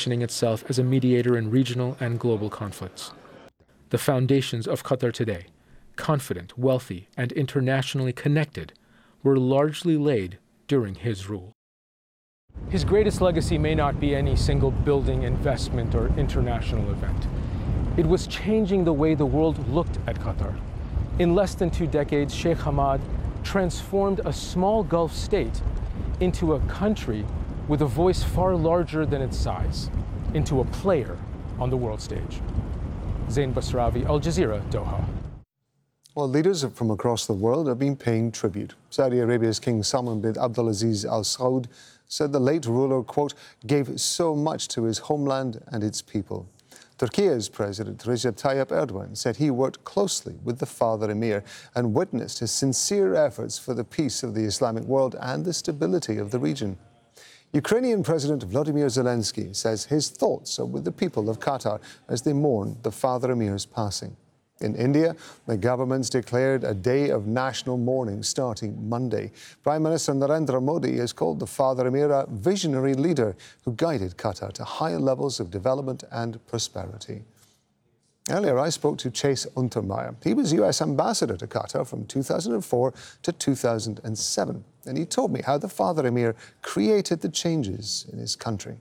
positioning itself as a mediator in regional and global conflicts. The foundations of Qatar today, confident, wealthy, and internationally connected, were largely laid during his rule. His greatest legacy may not be any single building, investment, or international event. It was changing the way the world looked at Qatar. In less than 2 decades, Sheikh Hamad transformed a small Gulf state into a country with a voice far larger than its size, into a player on the world stage. Zain Basravi, Al Jazeera, Doha. Well, leaders from across the world have been paying tribute. Saudi Arabia's King Salman bin Abdulaziz Al Saud said the late ruler, quote, gave so much to his homeland and its people. Turkey's President Recep Tayyip Erdogan said he worked closely with the father emir and witnessed his sincere efforts for the peace of the Islamic world and the stability of the region. Ukrainian President Volodymyr Zelensky says his thoughts are with the people of Qatar as they mourn the father emir's passing. In India, the government's declared a day of national mourning starting Monday. Prime Minister Narendra Modi has called the father emir a visionary leader who guided Qatar to higher levels of development and prosperity. Earlier, I spoke to Chase Untermeyer. He was U.S. ambassador to Qatar from 2004 to 2007, and he told me how the father emir created the changes in his country.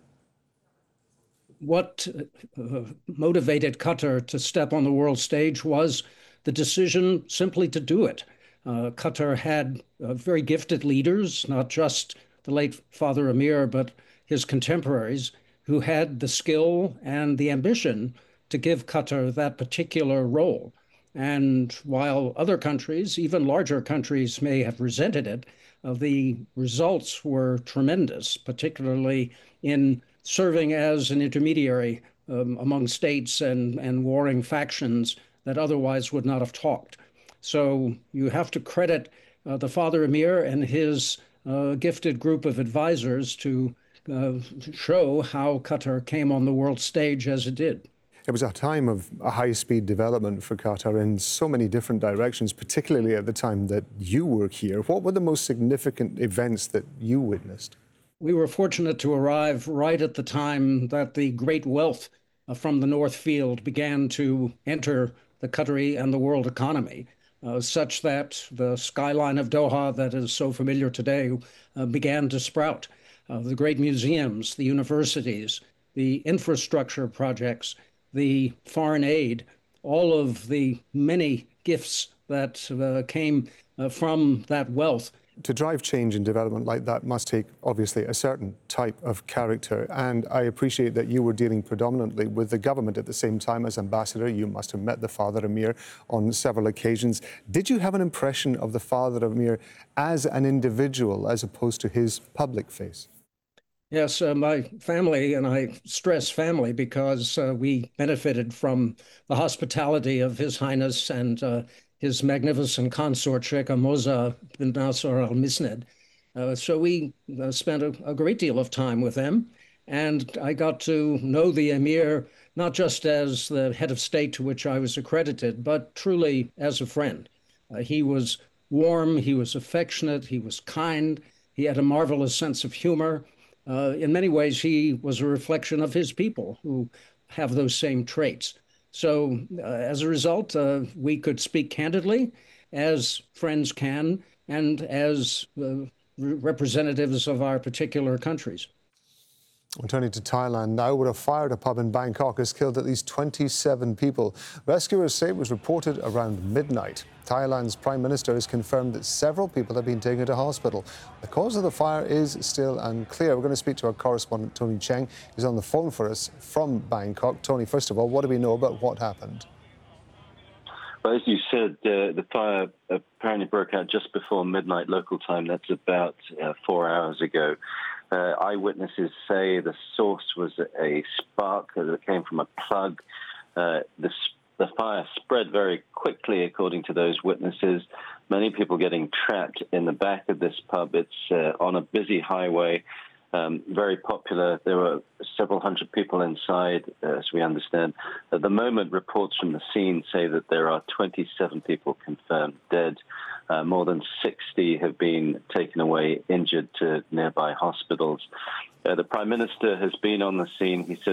What motivated Qatar to step on the world stage was the decision simply to do it. Qatar had very gifted leaders, not just the late Father Emir, but his contemporaries, who had the skill and the ambition to give Qatar that particular role. And while other countries, even larger countries, may have resented it, the results were tremendous, particularly in serving as an intermediary among states and warring factions that otherwise would not have talked. So you have to credit the Father Emir and his gifted group of advisors to show how Qatar came on the world stage as it did. It was a time of a high-speed development for Qatar in so many different directions, particularly at the time that you were here. What were the most significant events that you witnessed? We were fortunate to arrive right at the time that the great wealth from the North Field began to enter the Qatari and the world economy, such that the skyline of Doha that is so familiar today began to sprout. The great museums, the universities, the infrastructure projects, the foreign aid, all of the many gifts that came from that wealth. To drive change and development like that must take, obviously, a certain type of character. And I appreciate that you were dealing predominantly with the government at the same time as ambassador. You must have met the Father Emir on several occasions. Did you have an impression of the Father Emir as an individual as opposed to his public face? Yes, my family, and I stress family because we benefited from the hospitality of His Highness and his magnificent consort, Sheikh Moza bin Nasser Al Misned. So we spent a great deal of time with them. And I got to know the Emir not just as the head of state to which I was accredited, but truly as a friend. He was warm, he was affectionate, he was kind, he had a marvelous sense of humor. In many ways, he was a reflection of his people who have those same traits. So as a result, we could speak candidly, as friends can, and as representatives of our particular countries. We're turning to Thailand now, where a fire at a pub in Bangkok has killed at least 27 people. Rescuers say it was reported around midnight. Thailand's Prime Minister has confirmed that several people have been taken to hospital. The cause of the fire is still unclear. We're going to speak to our correspondent, Tony Cheng, who's on the phone for us from Bangkok. Tony, first of all, what do we know about what happened? Well, as you said, the fire apparently broke out just before midnight local time. That's about 4 hours ago. Eyewitnesses say the source was a spark that came from a plug. The fire spread very quickly, according to those witnesses. Many people getting trapped in the back of this pub. It's on a busy highway, very popular. There were several hundred people inside, as we understand. At the moment, reports from the scene say that there are 27 people confirmed dead. More than 60 have been taken away injured to nearby hospitals. The Prime Minister has been on the scene. He said